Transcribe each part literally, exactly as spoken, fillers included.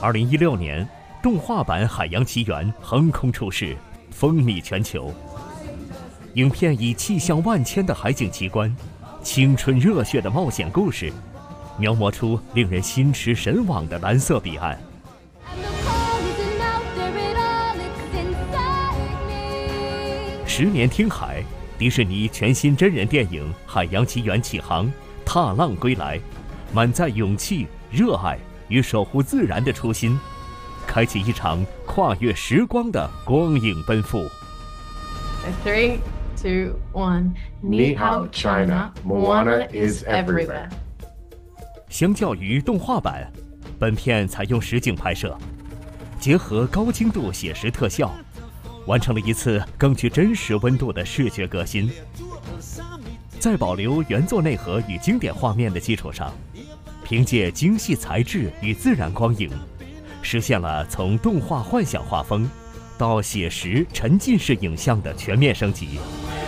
二零一六年，动画版《海洋奇缘》横空出世，风靡全球。影片以气象万千的海景奇观、青春热血的冒险故事，描摹出令人心驰神往的蓝色彼岸。十年听海，迪士尼全新真人电影《海洋奇缘》启航，踏浪归来，满载勇气、热爱与守护自然的初心，开启一场跨越时光的光影奔赴。 Three, two, one. Ni hao China, Moana is everywhere. 相较于动画版，本片采用实景拍摄，结合高精度写实特效，完成了一次更具真实温度的视觉革新。在保留原作内核与经典画面的基础上，凭借精细材质与自然光影，实现了从动画幻想画风到写实沉浸式影像的全面升级。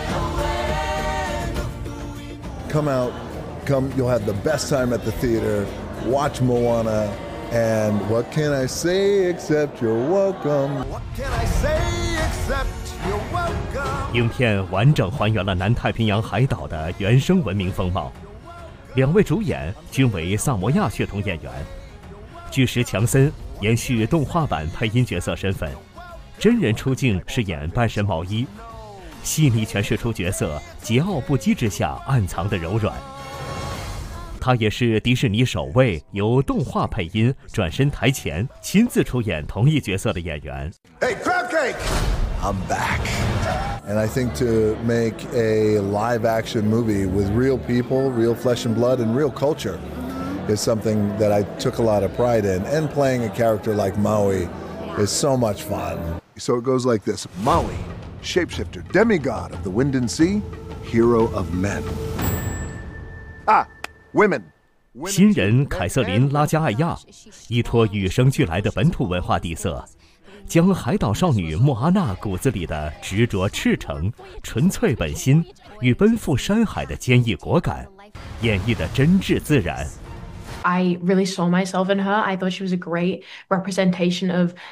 Come out, come, you'll have the best time at the theater. Watch Moana, and what can I say except you're welcome? What can I say except you're welcome? 影片完整还原了南太平洋海岛的原生文明风貌。两位主演均为萨摩亚血统演员，巨石强森延续动画版配音角色身份，真人出镜饰演半神毛衣，细腻诠释出角色桀骜不羁之下暗藏的柔软。他也是迪士尼首位由动画配音转身台前亲自出演同一角色的演员。 Hey, crab cake! I'm back. And I think to make a live-action movie with real people, real flesh and blood, and real culture is something that I took a lot of pride in. And playing a character like Maui is so much fun. So it goes like this. Maui, shapeshifter, demigod of the wind and sea, hero of men. Ah, women. 新人凯瑟琳·拉加艾亚依托与生俱来的本土文化底色，将海岛少女莫阿娜骨子里的执着赤诚、纯粹本心与奔赴山海的坚毅果敢，演绎得真挚自然。 I really saw myself in her. I thought she was a great representation of